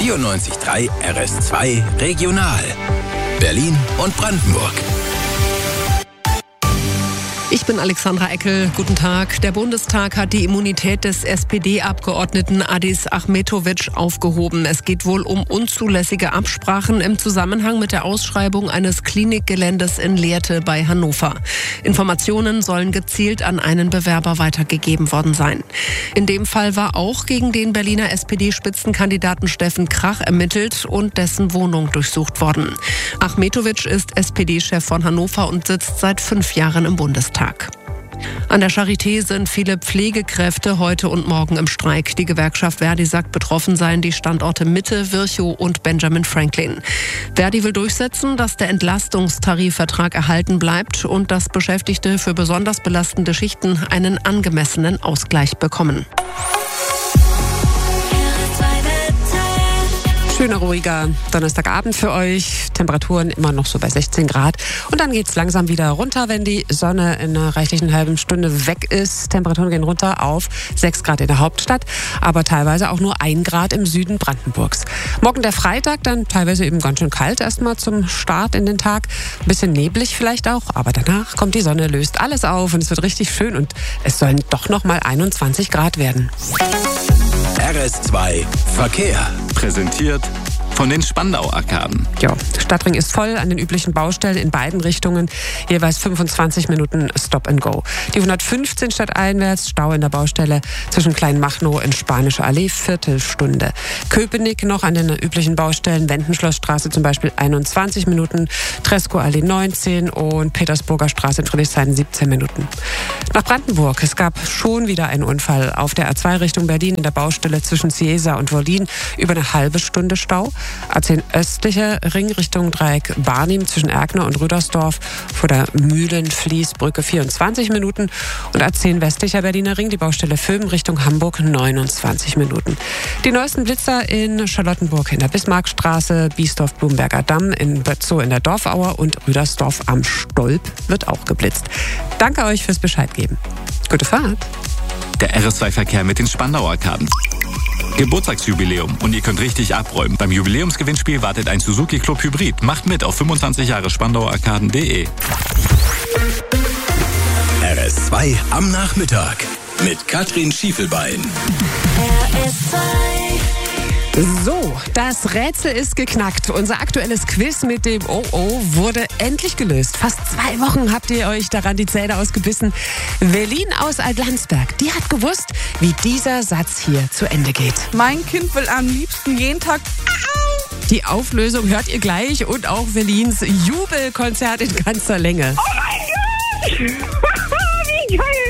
94.3 RS2 Regional. Berlin und Brandenburg. Ich bin Alexandra Eckel. Guten Tag. Der Bundestag hat die Immunität des SPD-Abgeordneten Adis Ahmetovic aufgehoben. Es geht wohl um unzulässige Absprachen im Zusammenhang mit der Ausschreibung eines Klinikgeländes in Lehrte bei Hannover. Informationen sollen gezielt an einen Bewerber weitergegeben worden sein. In dem Fall war auch gegen den Berliner SPD-Spitzenkandidaten Steffen Krach ermittelt und dessen Wohnung durchsucht worden. Ahmetovic ist SPD-Chef von Hannover und sitzt seit 5 Jahren im Bundestag. An der Charité sind viele Pflegekräfte heute und morgen im Streik. Die Gewerkschaft Verdi sagt, betroffen seien die Standorte Mitte, Virchow und Benjamin Franklin. Verdi will durchsetzen, dass der Entlastungstarifvertrag erhalten bleibt und dass Beschäftigte für besonders belastende Schichten einen angemessenen Ausgleich bekommen. Schöner, ruhiger Donnerstagabend für euch. Temperaturen immer noch so bei 16 Grad. Und dann geht's langsam wieder runter, wenn die Sonne in einer reichlichen halben Stunde weg ist. Temperaturen gehen runter auf 6 Grad in der Hauptstadt, aber teilweise auch nur 1 Grad im Süden Brandenburgs. Morgen der Freitag, dann teilweise eben ganz schön kalt erstmal zum Start in den Tag. Ein bisschen neblig vielleicht auch, aber danach kommt die Sonne, löst alles auf und es wird richtig schön und es sollen doch noch mal 21 Grad werden. RS2 Verkehr. Präsentiert von den Spandau-Arkaden. Ja, Stadtring ist voll an den üblichen Baustellen in beiden Richtungen. Jeweils 25 Minuten Stop and Go. Die 115 stadteinwärts, Stau in der Baustelle zwischen Kleinmachnow und Spanische Allee, Viertelstunde. Köpenick noch an den üblichen Baustellen, Wendenschlossstraße zum Beispiel 21 Minuten, Treskow Allee 19 und Petersburger Straße in Friedrichshain 17 Minuten. Nach Brandenburg. Es gab schon wieder einen Unfall auf der A2 Richtung Berlin in der Baustelle zwischen Ciesa und Wollin. Über eine halbe Stunde Stau. A10 östliche Ring Richtung Dreieck Barnim zwischen Erkner und Rüdersdorf vor der Mühlenfließbrücke 24 Minuten und A10 westlicher Berliner Ring, die Baustelle Vöben Richtung Hamburg 29 Minuten. Die neuesten Blitzer in Charlottenburg in der Bismarckstraße, Biesdorf-Blumberger Damm, in Bötzow in der Dorfauer und Rüdersdorf am Stolp wird auch geblitzt. Danke euch fürs Bescheid geben. Gute Fahrt. Der RS2-Verkehr mit den Spandau-Arkaden. Geburtstagsjubiläum und ihr könnt richtig abräumen. Beim Jubiläumsgewinnspiel wartet ein Suzuki Club Hybrid. Macht mit auf 25 Jahre spandauarkaden.de. RS2 am Nachmittag mit Katrin Schiefelbein. So, das Rätsel ist geknackt. Unser aktuelles Quiz mit dem Oh-Oh wurde endlich gelöst. Fast 2 Wochen habt ihr euch daran die Zähne ausgebissen. Verlin aus Altlandsberg, die hat gewusst, wie dieser Satz hier zu Ende geht. Mein Kind will am liebsten jeden Tag... Die Auflösung hört ihr gleich und auch Verlins Jubelkonzert in ganzer Länge. Oh mein Gott! Wie geil!